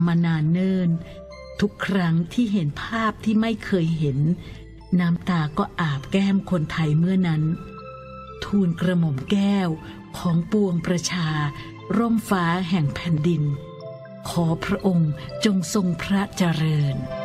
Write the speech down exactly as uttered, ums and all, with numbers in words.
มานานเนิ่นทุกครั้งที่เห็นภาพที่ไม่เคยเห็นน้ำตาก็อาบแก้มคนไทยเมื่อนั้นทูลกระหม่อมแก้วของปวงประชาร่มฟ้าแห่งแผ่นดินขอพระองค์จงทรงพระเจริญ